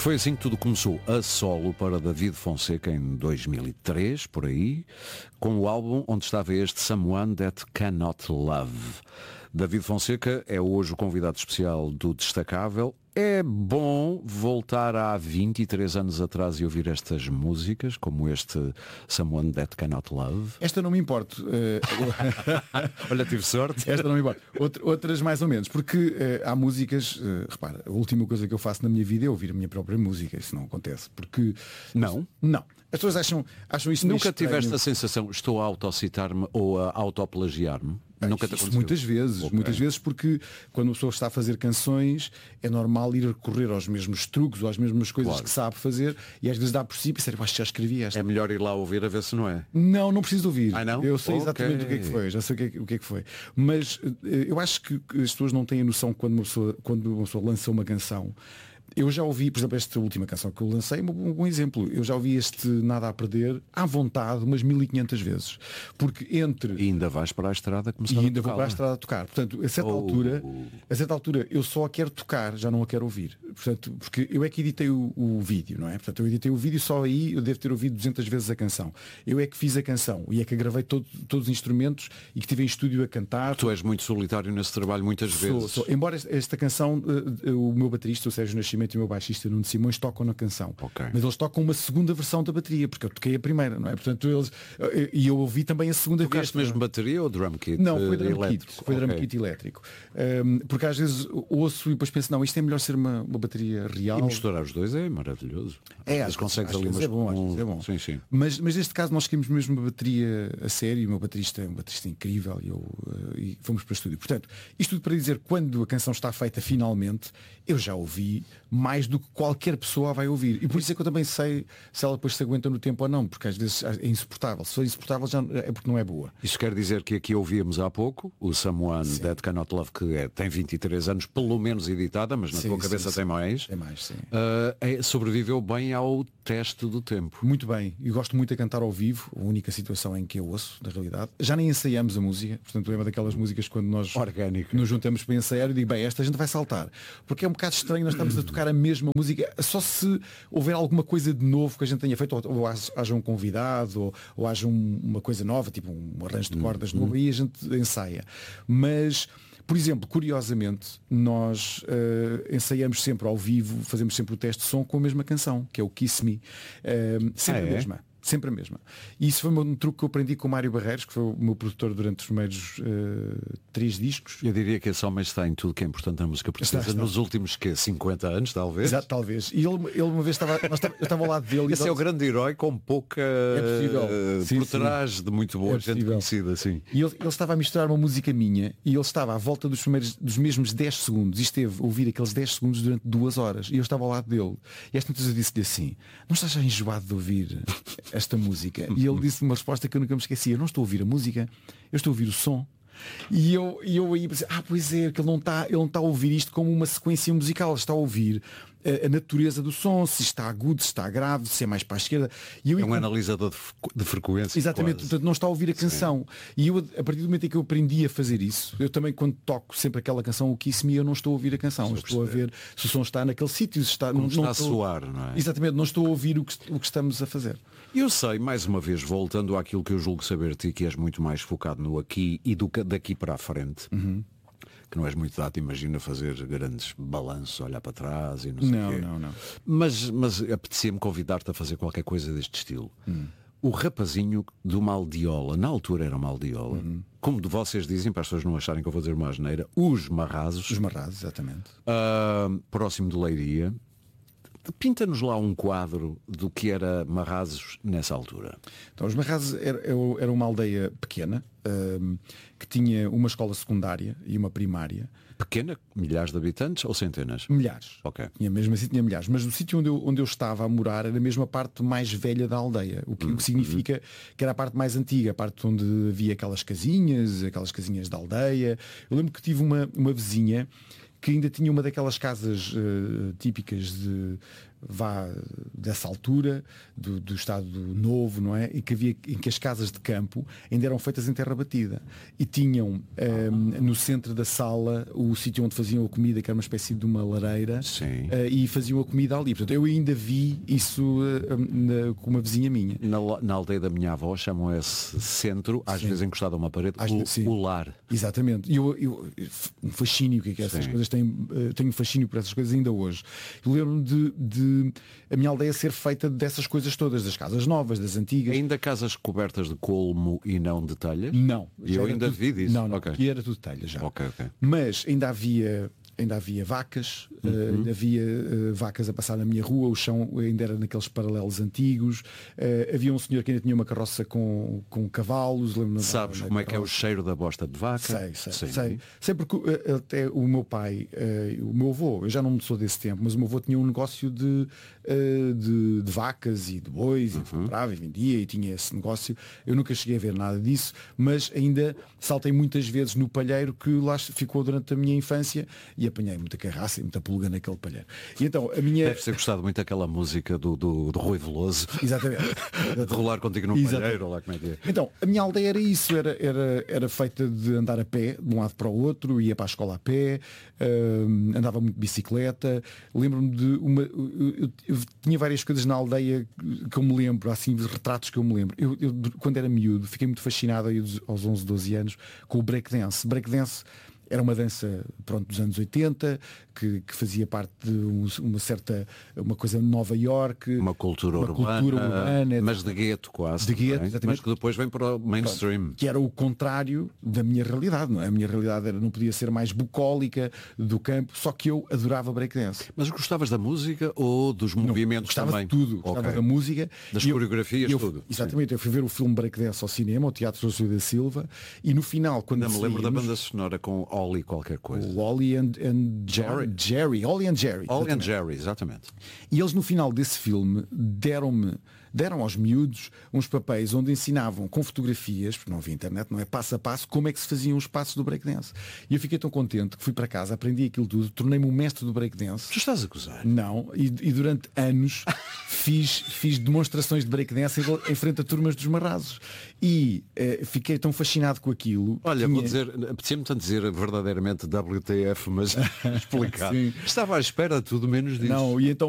Foi assim que tudo começou a solo para David Fonseca em 2003, por aí, com o álbum onde estava este Someone That Cannot Love. David Fonseca é hoje o convidado especial do Destacável. É bom voltar há 23 anos atrás e ouvir estas músicas, como este Someone That Cannot Love. Esta não me importo. Olha, tive sorte. Esta não me importa. Outras mais ou menos, porque há músicas, repara, a última coisa que eu faço na minha vida é ouvir a minha própria música. Isso não acontece. Porque. Não? Não. As pessoas acham isso. Nunca tiveste a sensação, estou a autocitar-me ou a autoplagiar-me? Nunca te aconteceu? Muitas vezes, porque quando a pessoa está a fazer canções é normal ir recorrer aos mesmos truques ou às mesmas coisas que sabe fazer e às vezes dá por si e pensar, já escrevi esta. É melhor ir lá ouvir a ver se não é. Não preciso ouvir. Não? Eu sei exatamente o que é que foi, já sei o que é que foi. Mas eu acho que as pessoas não têm a noção quando uma pessoa lança uma canção. Eu já ouvi, por exemplo, esta última canção que eu lancei, um bom exemplo. Eu já ouvi este Nada a Perder à vontade umas 1500 vezes. Porque entre... E ainda vais para a estrada começar e ainda a tocar, vou para a estrada a tocar. Portanto, a certa altura eu só a quero tocar, já não a quero ouvir. Portanto, porque eu é que editei o vídeo, não é? Portanto, eu editei o vídeo, só aí eu devo ter ouvido 200 vezes a canção. Eu é que fiz a canção e é que gravei todos os instrumentos e que estive em estúdio a cantar. Tu és muito solitário nesse trabalho muitas vezes. Embora esta canção, o meu baterista, o Sérgio Nascimento, e o meu baixista Nuno Simões tocam na canção, mas eles tocam uma segunda versão da bateria, porque eu toquei a primeira, não é? Portanto, e eu ouvi também a segunda vez. Tocaste mesmo bateria ou drum kit? Não, foi drum elétrico? kit, foi drum kit elétrico. Porque às vezes ouço e depois penso, não, isto é melhor ser uma bateria real. E misturar os dois é maravilhoso. Às consegues vezes ali é bom. Sim. Mas neste caso nós queríamos mesmo uma bateria a sério, e o meu baterista é um baterista incrível e fomos para o estúdio. Portanto, isto tudo para dizer, quando a canção está feita finalmente, eu já ouvi mais do que qualquer pessoa vai ouvir. E por isso é que eu também sei se ela depois se aguenta no tempo ou não, porque às vezes é insuportável. Se for insuportável já é porque não é boa. Isso quer dizer que aqui ouvíamos há pouco o Someone That Cannot Love, que tem 23 anos, pelo menos editada, mas na tua cabeça tem mais. Tem mais, sim. Sobreviveu bem ao teste do tempo. Muito bem. E gosto muito de cantar ao vivo, a única situação em que eu ouço, na realidade. Já nem ensaiamos a música, portanto é uma daquelas músicas quando nós nos juntamos para ensaiar e digo, bem, esta a gente vai saltar. Porque é um bocado estranho, nós estamos a tocar a mesma música, só se houver alguma coisa de novo que a gente tenha feito, ou haja um convidado, ou haja uma coisa nova, tipo um arranjo de cordas novo, aí a gente ensaia. Mas, por exemplo, curiosamente, nós ensaiamos sempre ao vivo, fazemos sempre o teste de som com a mesma canção, que é o Kiss Me. Sempre a mesma. Sempre a mesma. E isso foi um truque que eu aprendi com o Mário Barreiros, que foi o meu produtor durante os primeiros 3 discos. Eu diria que esse homem está em tudo que é importante na música portuguesa nos últimos 50 anos, talvez. Exato, talvez. E ele uma vez eu estava ao lado dele. Esse é o grande herói com pouca por trás de muito boa gente conhecida, sim. E ele estava a misturar uma música minha e ele estava à volta dos mesmos 10 segundos e esteve a ouvir aqueles 10 segundos durante 2 horas e eu estava ao lado dele. E esta noite eu disse-lhe assim, não estás já enjoado de ouvir esta música? E ele disse uma resposta que eu nunca me esqueci, eu não estou a ouvir a música, eu estou a ouvir o som. E eu aí pensei, pois é, que ele não está a ouvir isto como uma sequência musical, ele está a ouvir a natureza do som, se está agudo, se está grave, se é mais para a esquerda. E é um analisador de frequência. Exatamente, portanto não está a ouvir a canção. E eu, a partir do momento em que eu aprendi a fazer isso, eu também quando toco sempre aquela canção, o Kiss Me, eu não estou a ouvir a canção, eu estou a ver se o som está naquele sítio, se está, não está a soar, não é? Exatamente, não estou a ouvir o que estamos a fazer. Eu sei, mais uma vez, voltando àquilo que eu julgo saber de ti, que és muito mais focado no aqui e daqui para a frente. Que não és muito dado, imagina, fazer grandes balanços, olhar para trás e não sei o quê. Não. Mas apetecia-me convidar-te a fazer qualquer coisa deste estilo. O rapazinho do Maldiola, na altura era Maldiola, como de vocês dizem, para as pessoas não acharem que eu vou dizer uma asneira, os Marrazos. Os Marrazos, exatamente. Próximo de Leiria. Pinta-nos lá um quadro do que era Marrazos nessa altura. Então, os Marrazos era uma aldeia pequena, que tinha uma escola secundária e uma primária. Pequena? Milhares de habitantes ou centenas? Milhares. Ok. Mesmo assim tinha milhares. Mas o sítio onde eu estava a morar era mesmo a parte mais velha da aldeia. O que significa que era a parte mais antiga, a parte onde havia aquelas casinhas da aldeia. Eu lembro que tive uma vizinha que ainda tinha uma daquelas casas típicas dessa altura, do Estado Novo, não é? E em que as casas de campo ainda eram feitas em terra batida. E tinham no centro da sala o sítio onde faziam a comida, que era uma espécie de uma lareira, e faziam a comida ali. Portanto, eu ainda vi isso com uma vizinha minha. Na aldeia da minha avó chamam esse centro, às vezes encostado a uma parede, o lar. Exatamente. E eu um fascínio que essas coisas têm. Tenho um fascínio por essas coisas ainda hoje. Eu lembro-me de a minha aldeia ser feita dessas coisas todas, das casas novas, das antigas. Ainda casas cobertas de colmo e não de telhas? Não. E eu ainda vi disso? Não, aqui era tudo telha já. Okay. Mas ainda havia vacas, ainda havia vacas a passar na minha rua, o chão ainda era naqueles paralelos antigos, havia um senhor que ainda tinha uma carroça com cavalos. Sabes como é que é o cheiro da bosta de vaca? Sei porque até o meu pai, o meu avô, eu já não sou desse tempo, mas o meu avô tinha um negócio de vacas e de bois, e comprava e vendia e tinha esse negócio. Eu nunca cheguei a ver nada disso, mas ainda saltei muitas vezes no palheiro que lá ficou durante a minha infância e apanhei muita carraça e muita pulga naquele palheiro. E então a minha... Deve ter gostado muito daquela música do Rui Veloso. Exatamente. De rolar contigo no palheiro, lá como é que é. Então, a minha aldeia era isso, era feita de andar a pé, de um lado para o outro, ia para a escola a pé, andava muito de bicicleta. Lembro-me de eu tinha várias coisas na aldeia que eu me lembro, assim, retratos que eu me lembro. Eu quando era miúdo, fiquei muito fascinado aí aos 11, 12 anos com o breakdance. Breakdance era uma dança, dos anos 80, que fazia parte de uma coisa de Nova Iorque, uma cultura urbana, mas de gueto quase, de gueto, mas que depois vem para o mainstream. Que era o contrário da minha realidade, não é? A minha realidade não podia ser mais bucólica do campo, só que eu adorava breakdance. Mas gostavas da música ou dos movimentos gostava também? De tudo, gostava da música, das coreografias, tudo. Exatamente, eu fui ver o filme Breakdance ao cinema, ao Teatro José da Silva, e no final, quando me lembro da banda sonora com Ollie qualquer coisa. O Ollie and Jerry. Ollie and Jerry. Ollie and Jerry, exatamente. E eles no final desse filme deram aos miúdos uns papéis onde ensinavam com fotografias, porque não havia internet, não é, passo a passo, como é que se faziam os passos do breakdance. E eu fiquei tão contente que fui para casa, aprendi aquilo tudo, tornei-me um mestre do breakdance. Tu estás a acusar? Não, e durante anos fiz demonstrações de breakdance em frente a turmas dos marrazos. E fiquei tão fascinado com aquilo. Olha, vou dizer, apetecia-me tanto dizer verdadeiramente WTF, mas explicar. Estava à espera de tudo menos disso. Não, e então